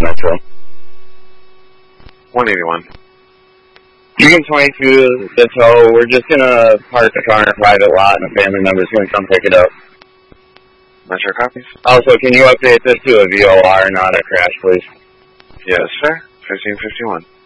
Metro. 181. You can 22 the tow. We're just going to park the car in a private lot, and a family member's going to come pick it up. Metro copies. Also, can you update this to a VOR, not a crash, please? Yes, sir. 1551.